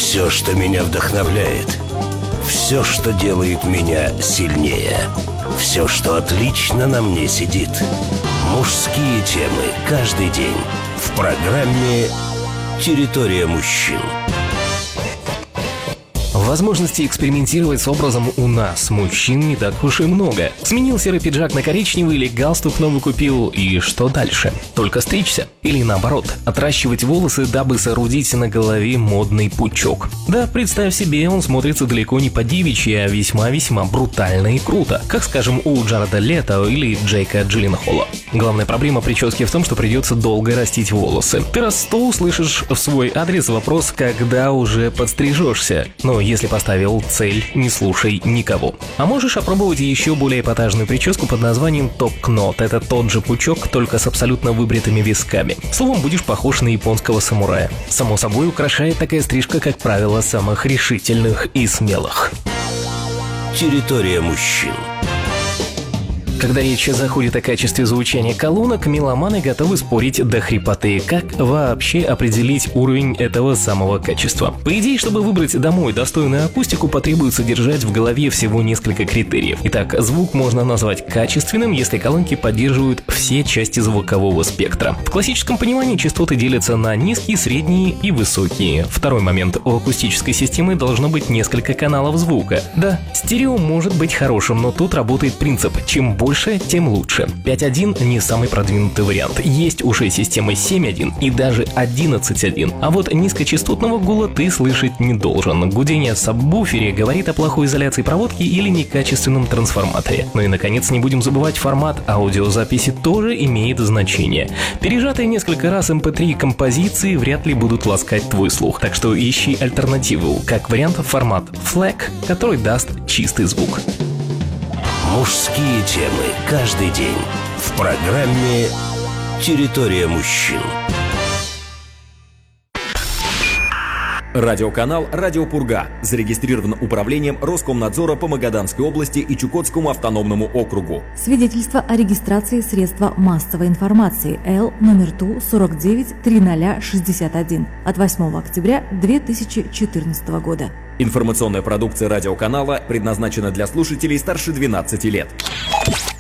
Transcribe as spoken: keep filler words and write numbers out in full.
Все, что меня вдохновляет. Все, что делает меня сильнее. Все, что отлично на мне сидит. Мужские темы каждый день в программе «Территория мужчин». Возможностей экспериментировать с образом у нас, мужчин, не так уж и много. Сменил серый пиджак на коричневый или галстук новый купил, и что дальше? Только стричься? Или наоборот, отращивать волосы, дабы соорудить на голове модный пучок? Да, представь себе, он смотрится далеко не по-девичьи, а весьма-весьма брутально и круто, как, скажем, у Джареда Лето или Джейка Джилленхола. Главная проблема прически в том, что придется долго растить волосы. Ты раз сто услышишь в свой адрес вопрос, когда уже подстрижешься. Но если поставил цель, не слушай никого. А можешь опробовать еще более эпатажную прическу под названием топ-кнот. Это тот же пучок, только с абсолютно выбритыми висками. Словом, будешь похож на японского самурая. Само собой, украшает такая стрижка, как правило, самых решительных и смелых. Территория мужчин. Когда речь заходит о качестве звучания колонок, меломаны готовы спорить до хрипоты. Как вообще определить уровень этого самого качества? По идее, чтобы выбрать домой достойную акустику, потребуется держать в голове всего несколько критериев. Итак, звук можно назвать качественным, если колонки поддерживают все части звукового спектра. В классическом понимании частоты делятся на низкие, средние и высокие. Второй момент. У акустической системы должно быть несколько каналов звука. Да, стерео может быть хорошим, но тут работает принцип: чем больше Больше, тем лучше. пять один не самый продвинутый вариант. Есть уже системы семь один и даже одиннадцать один. А вот низкочастотного гула ты слышать не должен. Гудение в сабвуфере говорит о плохой изоляции проводки или некачественном трансформаторе. Ну и наконец не будем забывать, формат аудиозаписи тоже имеет значение. Пережатые несколько раз эм пэ три композиции вряд ли будут ласкать твой слух. Так что ищи альтернативу. Как вариант, формат флэг, который даст чистый звук. Мужские темы каждый день в программе «Территория мужчин». Радиоканал «Радио Пурга» зарегистрирован управлением Роскомнадзора по Магаданской области и Чукотскому автономному округу. Свидетельство о регистрации средства массовой информации Л номер Ту сорок девять триста шестьдесят один от восьмого октября две тысячи четырнадцатого года. Информационная продукция радиоканала предназначена для слушателей старше двенадцати лет.